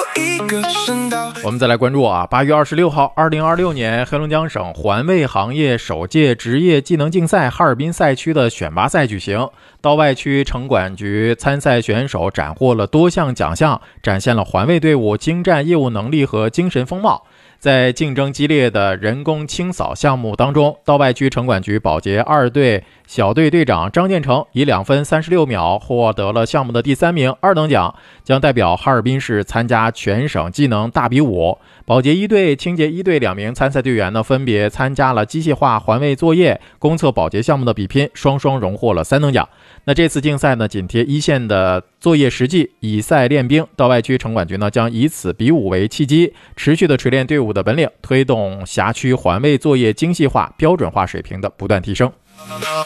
一个省道。 我们再来关注8月26号2026年黑龙江省环卫行业首届职业技能竞赛哈尔滨赛区的选拔赛举行，道外区城管局参赛选手斩获了多项奖项，展现了环卫队伍精湛业务能力和精神风貌。在竞争激烈的人工清扫项目当中，道外区城管局保洁2队小队队长张建成以2分36秒获得了项目的第3名，2等奖，将代表哈尔滨市参加全省技能大比武。保洁1队、清洁1队2名参赛队员呢，分别参加了机械化环卫作业、公厕保洁项目的比拼，双双荣获了3等奖。那这次竞赛呢，紧贴一线的作业实际，以赛练兵。道外区城管局呢，将以此比武为契机，持续的锤炼队伍的本领，推动辖区环卫作业精细化、标准化水平的不断提升。